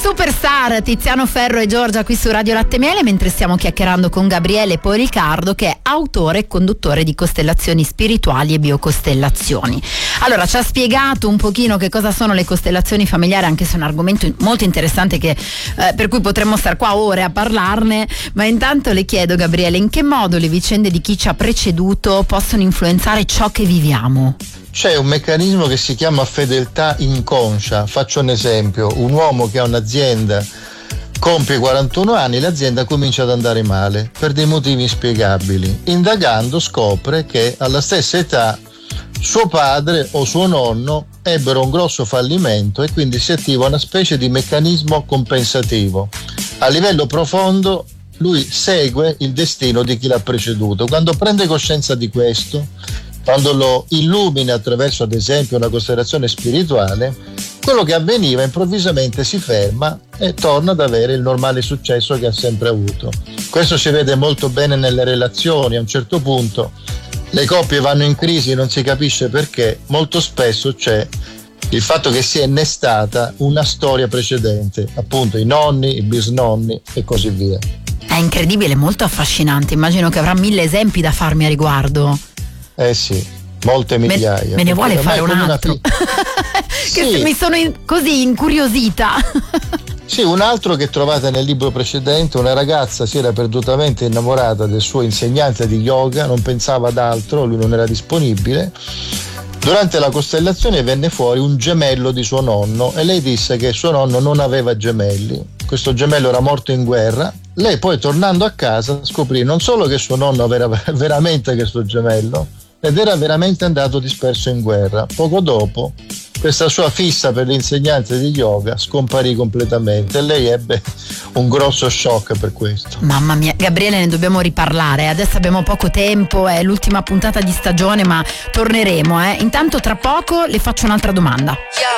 Superstar Tiziano Ferro e Giorgia qui su Radio Latte Miele, mentre stiamo chiacchierando con Gabriele Policardo, che è autore e conduttore di Costellazioni Spirituali e Biocostellazioni. Allora, ci ha spiegato un pochino che cosa sono le costellazioni familiari, anche se è un argomento molto interessante per cui potremmo star qua ore a parlarne, ma intanto le chiedo, Gabriele, in che modo le vicende di chi ci ha preceduto possono influenzare ciò che viviamo? C'è un meccanismo che si chiama fedeltà inconscia. Faccio un esempio: un uomo che ha un'azienda compie 41 anni, l'azienda comincia ad andare male per dei motivi inspiegabili. Indagando scopre che alla stessa età suo padre o suo nonno ebbero un grosso fallimento e quindi si attiva una specie di meccanismo compensativo. A livello profondo lui segue il destino di chi l'ha preceduto. Quando prende coscienza di questo, quando lo illumina attraverso ad esempio una costellazione spirituale, quello che avveniva improvvisamente si ferma e torna ad avere il normale successo che ha sempre avuto. Questo si vede molto bene nelle relazioni. A un certo punto le coppie vanno in crisi, non si capisce perché. Molto spesso c'è il fatto che si è innestata una storia precedente, appunto i nonni, i bisnonni e così via. È incredibile, molto affascinante. Immagino che avrà 1000 esempi da farmi a riguardo. Eh sì, molte migliaia. Me ne vuole fare un altro? Che sì. Mi sono così incuriosita. Sì, un altro che trovate nel libro precedente: una ragazza si era perdutamente innamorata del suo insegnante di yoga, non pensava ad altro, lui non era disponibile. Durante la costellazione venne fuori un gemello di suo nonno e lei disse che suo nonno non aveva gemelli. Questo gemello era morto in guerra. Lei poi, tornando a casa, scoprì non solo che suo nonno aveva veramente questo gemello, ed era veramente andato disperso in guerra. Poco dopo questa sua fissa per l'insegnante di yoga scomparì completamente e lei ebbe un grosso shock per questo. Mamma mia, Gabriele, ne dobbiamo riparlare. Adesso abbiamo poco tempo, è l'ultima puntata di stagione, ma torneremo. Intanto tra poco le faccio un'altra domanda.